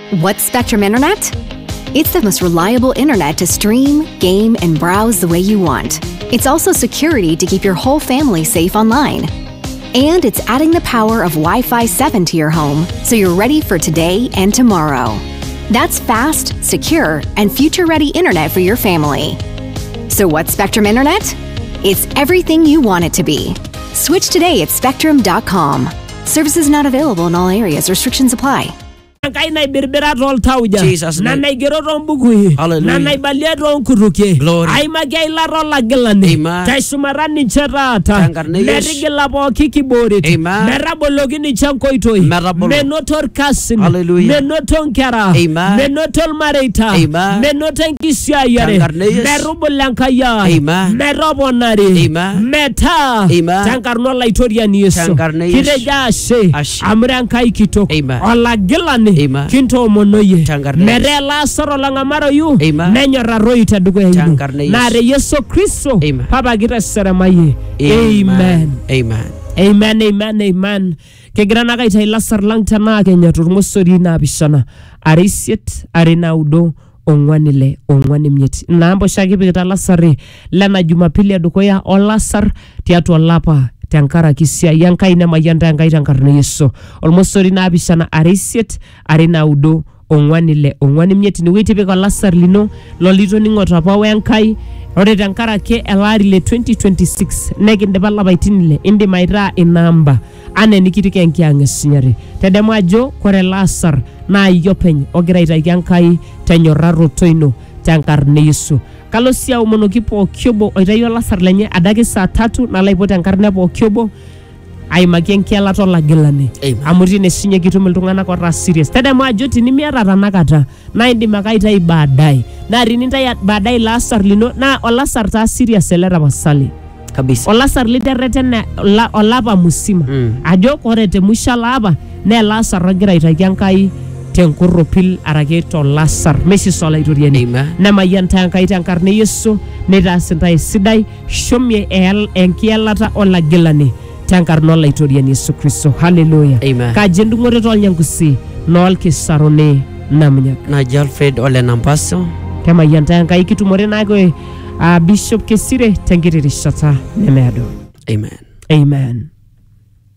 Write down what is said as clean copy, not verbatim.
What's Spectrum Internet? It's the most reliable internet to stream, game, and browse the way you want. It's also security to keep your whole family safe online. And it's adding the power of Wi-Fi 7 to your home so you're ready for today and tomorrow. That's fast, secure, and future-ready internet for your family. So what's Spectrum Internet? It's everything you want it to be. Switch today at spectrum.com. Services not available in all areas. Restrictions apply. Jesus name. Hallelujah. Glory. Kinto monoye merela soro langamaro yu nenyora roita dugo yu nare Yesu Kristo papa gira seramaye. Amen. Amen. Amen. Amen. Amen. Kegrana kaita ilasar lang tana kenya turmosori na bishana arisiet arena udo ongwanile ongwanimnyeti nambo shaki bigita lasare lana Jumapili adukoya olasar tiatu olapa Tankara kisia yankai na mayanda yankai tankarne Yesu olmosori na abishana arisiet arena udo ongwanile ongwanimnyeti ni witi beko lasar lino lolito ningota pa yankai ore tankara ke elari le 2026 neginde balaba itinile indi maira inamba ane nikitike nkiangesinyare tedemajo kore lasar na yopeny ogira yankai tanyoraro toino tankarne Yesu Kalosia umonokipo kyobo oitayo lasar lenye adake saa 3 na laipote ankarne po kyobo aimakien kiala tola gelane amutine sinye kitumil tungana kwa serious tada mwajoti ni miara ranakata na indi makaita ibadai na rininta ya badai lasar lino na olasar ta serious elera basali kabisa olasar literete na olapa musima ajo korete mushalaba na lasar ragira itayankai tenkuropil arageto lasar mesi sola itoriani na mayanta yankai tankarne Yesu neta sintai sidai shomye enkielata ola gelane tankarno la itoriani Yesu Kristo. Hallelujah. Kajendu ngore tol nyangusi nol kisarone namnyak na jalfed ole nampaso kama yanta yankai kitumore nago Bishop Kesire tengiri rishata nemeado. Amen. Amen.